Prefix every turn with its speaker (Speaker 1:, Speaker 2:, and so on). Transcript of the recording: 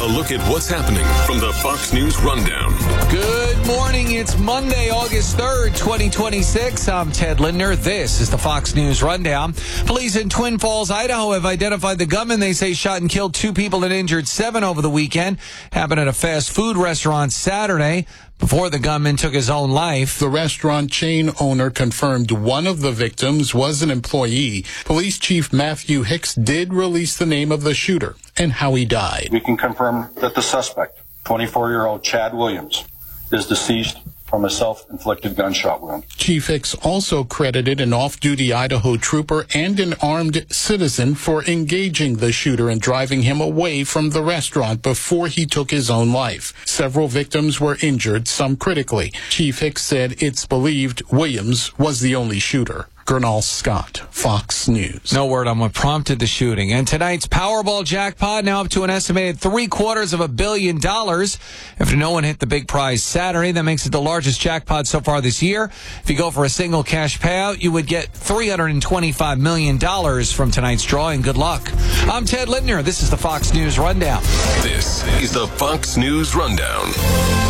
Speaker 1: look at what's happening from the Fox News Rundown.
Speaker 2: Good morning. It's Monday, August 3rd, 2026. I'm Ted Lindner. This is the Fox News Rundown. Police in Twin Falls, Idaho have identified the gunman they say shot and killed 2 people and injured 7 over the weekend. Happened at a fast food restaurant Saturday before the gunman took his own life.
Speaker 3: The restaurant chain owner confirmed one of the victims was an employee. Police Chief Matthew Hicks did release the name of the shooter and how he died.
Speaker 4: We can confirm that the suspect, 24-year-old Chad Williams, is deceased from a self-inflicted gunshot wound.
Speaker 3: Chief Hicks also credited an off-duty Idaho trooper and an armed citizen for engaging the shooter and driving him away from the restaurant before he took his own life. Several victims were injured, some critically. Chief Hicks said it's believed Williams was the only shooter. Gernal Scott, Fox News.
Speaker 2: No word on what prompted the shooting. And tonight's Powerball jackpot now up to an estimated $750 million. If no one hit the big prize Saturday, that makes it the largest jackpot so far this year. If you go for a single cash payout, you would get $325 million from tonight's drawing. Good luck. I'm Ted Lindner. This is the Fox News Rundown.
Speaker 1: This is the Fox News Rundown.